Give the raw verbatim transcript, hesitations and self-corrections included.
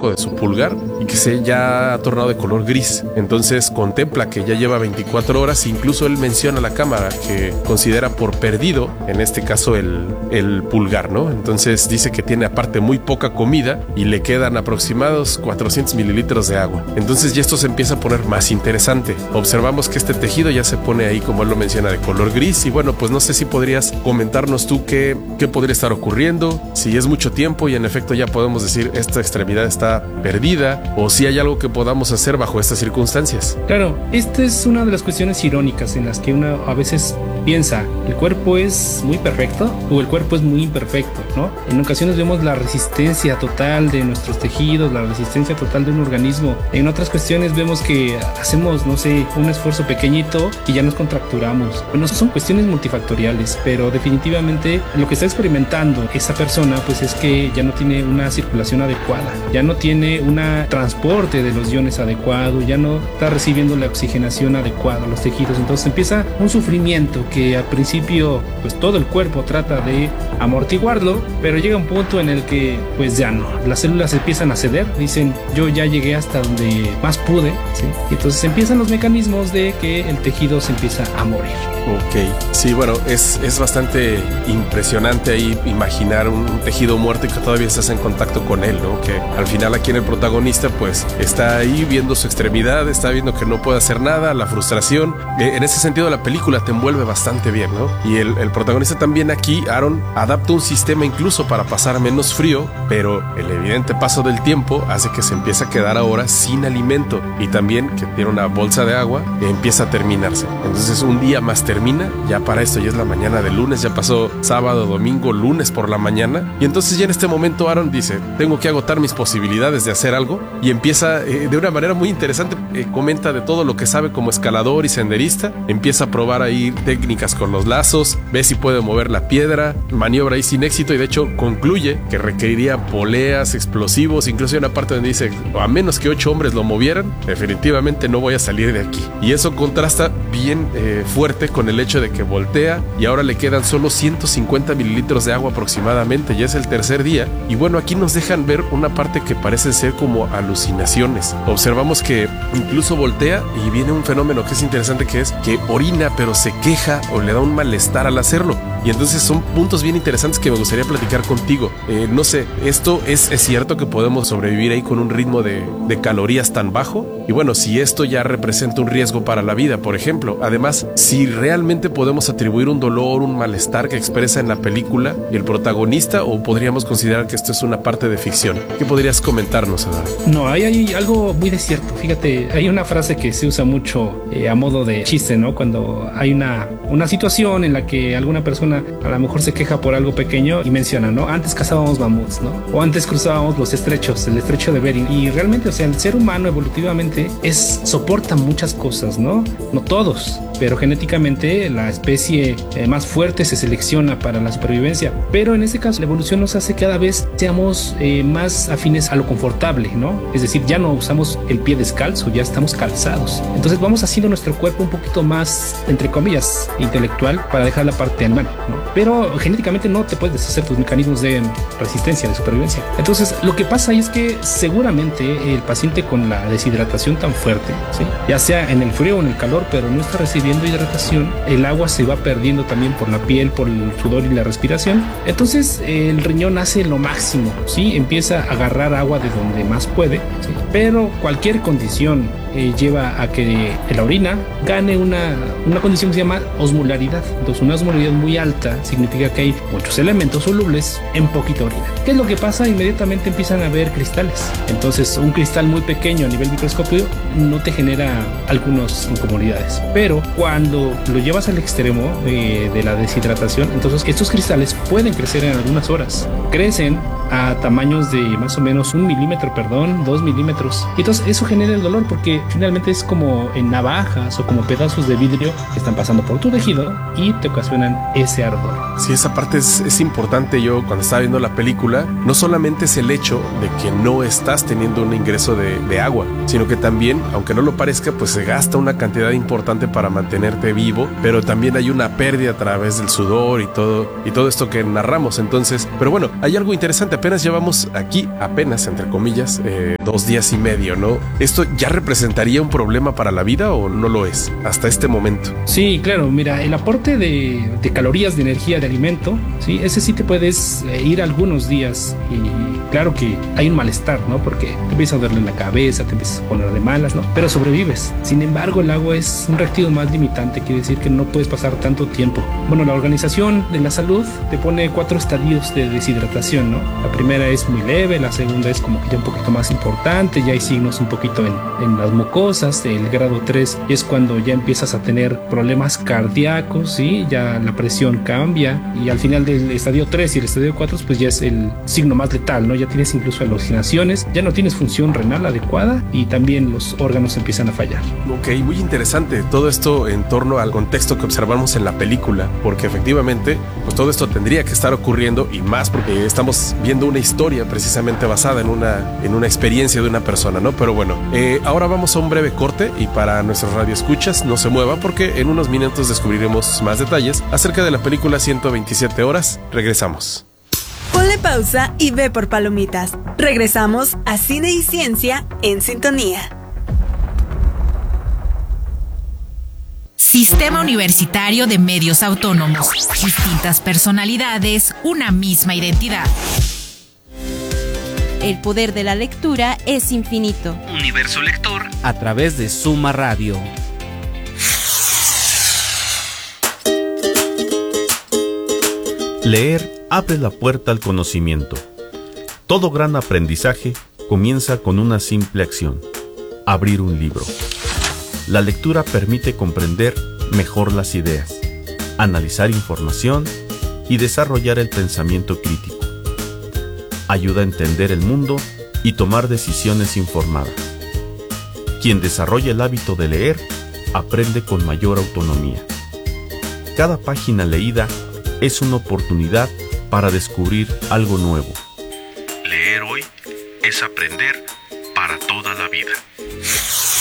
debajo de su pulgar y que se ya ha tornado de color gris. Entonces contempla que ya lleva veinticuatro horas e incluso él menciona a la cámara que considera por perdido, en este caso, el, el pulgar, ¿no? Entonces dice que tiene aparte muy poca comida y le quedan aproximados cuatrocientos mililitros de agua. Entonces ya esto se empieza a poner más interesante. Observamos que este tejido ya se pone ahí, como él lo menciona, de color gris. Y bueno, pues no sé si podrías comentarnos tú qué, qué podría estar ocurriendo, si es mucho tiempo y en efecto ya podemos decir esta extremidad está perdida, o si hay algo que podamos hacer bajo estas circunstancias. Claro, esta es una de las cuestiones irónicas en las que uno a veces piensa, el cuerpo es muy perfecto o el cuerpo es muy imperfecto, ¿no? En ocasiones vemos la resistencia total de nuestros tejidos, la resistencia total de un organismo. En otras cuestiones vemos que hacemos, no sé, un esfuerzo pequeñito y ya nos contracturamos. Bueno, son cuestiones multifactoriales, pero definitivamente lo que está experimentando esa persona pues es que ya no tiene una circulación adecuada, ya no tiene un transporte de los iones adecuado, ya no está recibiendo la oxigenación adecuada a los tejidos. Entonces empieza un sufrimiento que al principio pues todo el cuerpo trata de amortiguarlo, pero llega un punto en el que pues ya no, las células empiezan a ceder, dicen yo ya llegué hasta donde más pude, ¿sí? Y entonces empiezan los mecanismos de que el tejido se empieza a morir. Ok, sí, bueno, es, es bastante impresionante ahí imaginar un, un tejido muerto y que todavía estás en contacto con él, ¿no? Que al final aquí en el protagonista pues está ahí viendo su extremidad, está viendo que no puede hacer nada, la frustración. Eh, en ese sentido la película te envuelve bastante bien, ¿no? Y el, el protagonista también aquí, Aaron, adapta un sistema incluso para pasar menos frío, pero el evidente paso del tiempo hace que se empiece a quedar ahora sin alimento y también que tiene una bolsa de agua que empieza a terminarse. Entonces un día más termina, ya para esto ya es la mañana del lunes, ya pasó sábado, domingo, lunes por la mañana, y entonces ya en este momento Aaron dice, tengo que agotar mis posibilidades de hacer algo, y empieza eh, de una manera muy interesante, eh, comenta de todo lo que sabe como escalador y senderista, empieza a probar ahí técnicas con los lazos, ve si puede mover la piedra, maniobra ahí sin éxito y de hecho concluye que requeriría poleas, explosivos, incluso hay una parte donde dice, a menos que ocho hombres lo movieran, definitivamente no voy a salir de aquí. Y eso contrasta bien eh, fuerte con el hecho de que voltea y ahora le quedan solo ciento cincuenta mililitros de agua aproximadamente, ya es el tercer día, y bueno, aquí nos dejan ver una parte que parece ser como alucinaciones. Observamos que incluso voltea y viene un fenómeno que es interesante, que es que orina pero se queja o le da un malestar al hacerlo. Y entonces son puntos bien interesantes que me gustaría platicar contigo. Eh, no sé, ¿esto es, es cierto que podemos sobrevivir ahí con un ritmo de, de calorías tan bajo? Y bueno, si esto ya representa un riesgo para la vida, por ejemplo. Además, si realmente podemos atribuir un dolor, un malestar que expresa en la película el protagonista, o podríamos considerar que esto es una parte de ficción. ¿Qué podrías comentarnos, Eduardo? No, hay, hay algo muy de cierto. Fíjate, hay una frase que se usa mucho eh, a modo de chiste, ¿no? Cuando hay una, una situación en la que alguna persona a lo mejor se queja por algo pequeño y menciona, ¿no? Antes cazábamos mamuts, ¿no? O antes cruzábamos los estrechos, el estrecho de Bering. Y realmente, o sea, el ser humano evolutivamente es, soporta muchas cosas, ¿no? No todos, pero genéticamente la especie eh, más fuerte se selecciona para la supervivencia. Pero en este caso la evolución nos hace cada vez seamos eh, más afines a lo confortable, ¿no? Es decir, ya no usamos el pie descalzo, ya estamos calzados. Entonces vamos haciendo nuestro cuerpo un poquito más, entre comillas, intelectual para dejar la parte animal, ¿no? Pero genéticamente no te puedes deshacer tus mecanismos de resistencia, de supervivencia. Entonces lo que pasa ahí es que seguramente el paciente con la deshidratación tan fuerte, ¿sí? Ya sea en el frío o en el calor, pero no está recibiendo hidratación, el agua se va perdiendo también por la piel, por el sudor y la respiración. Entonces el riñón hace lo máximo, ¿sí? Empieza a agarrar agua de donde más puede, ¿sí? Pero cualquier condición eh, lleva a que la orina gane una, una condición que se llama osmolaridad. Entonces una osmolaridad muy alta significa que hay muchos elementos solubles en poquita orina. ¿Qué es lo que pasa? Inmediatamente empiezan a haber cristales. Entonces un cristal muy pequeño a nivel microscópico no te genera algunas incomodidades, pero cuando lo llevas al extremo de, de la deshidratación, entonces estos cristales pueden crecer en algunas horas. Crecen a tamaños de más o menos un milímetro, perdón, dos milímetros. Y entonces eso genera el dolor porque finalmente es como en navajas o como pedazos de vidrio que están pasando por tu tejido y te ocasionan ese ardor. Sí, esa parte es, es importante. Yo cuando estaba viendo la película, no solamente es el hecho de que no estás teniendo un ingreso de, de agua, sino que también, aunque no lo parezca, pues se gasta una cantidad importante para mantenerte vivo, pero también hay una pérdida a través del sudor y todo, y todo esto que narramos. Entonces, pero bueno, hay algo interesante. Apenas llevamos aquí, apenas entre comillas, eh, dos días y medio, ¿no? ¿Esto ya representaría un problema para la vida o no lo es hasta este momento? Sí, claro, mira, el aporte de, de calorías, de energía, de alimento, sí, ese sí te puedes eh, ir algunos días y claro que hay un malestar, ¿no? Porque te empieza a doler la cabeza, te empiezas a poner de malas, ¿no? Pero sobrevives. Sin embargo, el agua es un reactivo más limitante, quiere decir que no puedes pasar tanto tiempo. Bueno, la Organización de la Salud te pone cuatro estadios de deshidratación, ¿no? La primera es muy leve, la segunda es como que ya un poquito más importante, ya hay signos un poquito en, en las mucosas. El grado tres es cuando ya empiezas a tener problemas cardíacos, ¿sí? Ya la presión cambia y al final del estadio tres y el estadio cuatro pues ya es el signo más letal, ¿no? Ya tienes incluso alucinaciones, ya no tienes función renal adecuada y también los órganos empiezan a fallar. Ok, muy interesante todo esto en torno al contexto que observamos en la película, porque efectivamente pues todo esto tendría que estar ocurriendo y más porque estamos viendo una historia precisamente basada en una, en una experiencia de una persona, ¿no? Pero bueno, eh, ahora vamos a un breve corte y para nuestros radioescuchas no se mueva porque en unos minutos descubriremos más detalles acerca de la película ciento veintisiete horas. Regresamos. Ponle pausa y ve por palomitas. Regresamos a Cine y Ciencia en Sintonía. Sistema Universitario de Medios Autónomos. Distintas personalidades, una misma identidad. El poder de la lectura es infinito. Universo Lector a través de Suma Radio. Leer abre la puerta al conocimiento. Todo gran aprendizaje comienza con una simple acción: abrir un libro. La lectura permite comprender mejor las ideas, analizar información y desarrollar el pensamiento crítico. Ayuda a entender el mundo y tomar decisiones informadas. Quien desarrolla el hábito de leer aprende con mayor autonomía. Cada página leída es una oportunidad para descubrir algo nuevo. Leer hoy es aprender para toda la vida.